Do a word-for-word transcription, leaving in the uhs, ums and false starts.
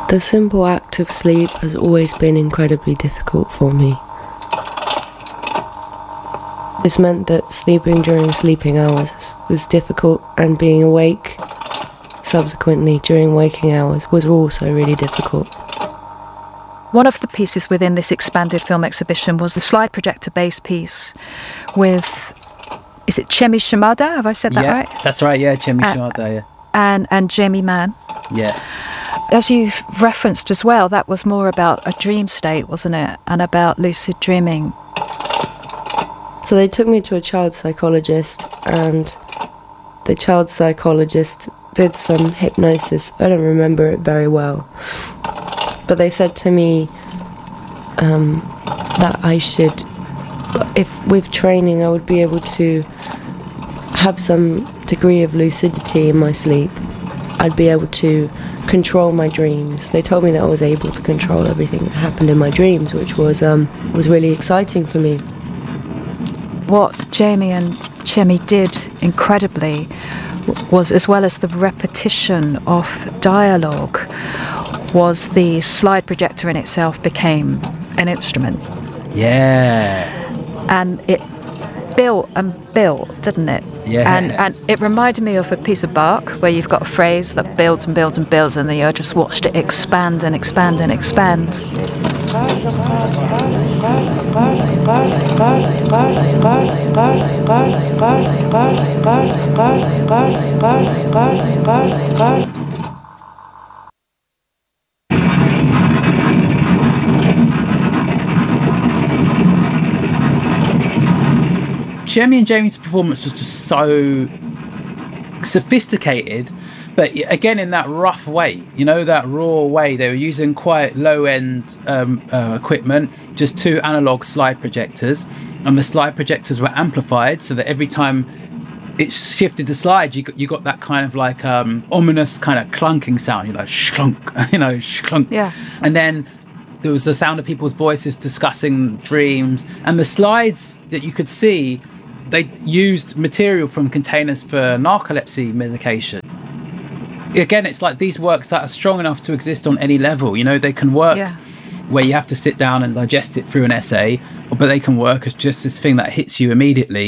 The simple act of sleep has always been incredibly difficult for me. This meant that sleeping during sleeping hours was difficult, and being awake subsequently during waking hours was also really difficult. One of the pieces within this expanded film exhibition was the slide projector-based piece with, is it Chemi Shimada? Have I said that yeah, right? That's right, yeah, Chemi uh, Shimada, yeah. And, and Jamie Mann. Yeah. As you've referenced as well, that was more about a dream state, wasn't it? And about lucid dreaming. So they took me to a child psychologist, and the child psychologist did some hypnosis. I don't remember it very well. But they said to me um, that I should, if with training, I would be able to have some degree of lucidity in my sleep. I'd be able to control my dreams. They told me that I was able to control everything that happened in my dreams, which was um, was really exciting for me. What Jamie and Chemi did incredibly was, as well as the repetition of dialogue, was the slide projector in itself became an instrument. Yeah. And it built and built, didn't it? Yeah. And and it reminded me of a piece of bark where you've got a phrase that builds and builds and builds, and then you just watched it expand and expand and expand. Chemi and Jamie's performance was just so sophisticated, but again in that rough way, you know, that raw way. They were using quite low-end um, uh, equipment, just two analog slide projectors, and the slide projectors were amplified so that every time it shifted the slide, you got, you got that kind of like um, ominous kind of clunking sound, you know, shlunk, you know, shlunk. Yeah. And then there was the sound of people's voices discussing dreams, and the slides that you could see, they used material from containers for narcolepsy medication. Again, it's like these works that are strong enough to exist on any level. You know, they can work Yeah. where you have to sit down and digest it through an essay, but they can work as just this thing that hits you immediately.